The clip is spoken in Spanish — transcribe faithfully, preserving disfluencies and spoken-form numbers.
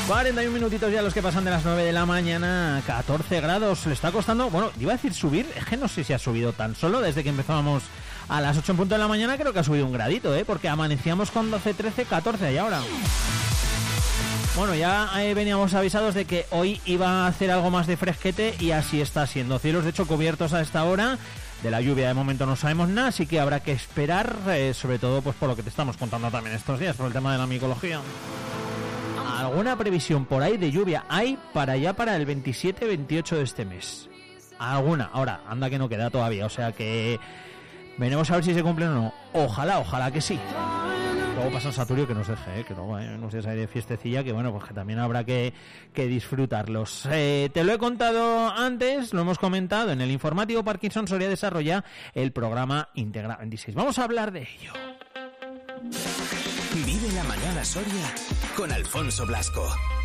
cuarenta y un minutitos ya los que pasan de las nueve de la mañana, catorce grados. Le está costando, bueno, iba a decir subir, es que no sé si ha subido tan solo desde que empezábamos a las ocho en punto de la mañana, creo que ha subido un gradito, ¿eh? Porque amanecíamos con doce, trece, catorce y ahora. Bueno, ya eh, veníamos avisados de que hoy iba a hacer algo más de fresquete y así está siendo. Cielos de hecho cubiertos a esta hora. De la lluvia de momento no sabemos nada, así que habrá que esperar, eh, sobre todo pues por lo que te estamos contando también estos días, por el tema de la micología. ¿Alguna previsión por ahí de lluvia hay para ya para el veintisiete veintiocho de este mes? ¿Alguna? Ahora, anda que no queda todavía, o sea que veremos a ver si se cumplen o no. Ojalá, ojalá que sí. Luego pasa el Saturio que nos deje, ¿eh? Que luego hay unos días ahí de fiestecilla que bueno, pues que también habrá que, que disfrutarlos. Eh, te lo he contado antes, lo hemos comentado, en el informativo Parkinson Soria desarrolla el programa Integra veintiséis. Vamos a hablar de ello. Vive la mañana Soria con Alfonso Blasco.